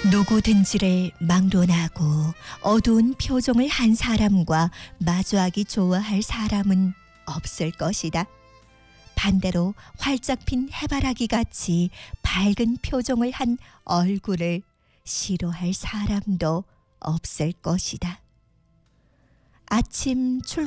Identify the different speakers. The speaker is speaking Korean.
Speaker 1: 누구든지를 막론하고 어두운 표정을 한 사람과 마주하기 좋아할 사람은 없을 것이다. 반대로 활짝 핀 해바라기 같이 밝은 표정을 한 얼굴을 싫어할 사람도 없을 것이다. 아침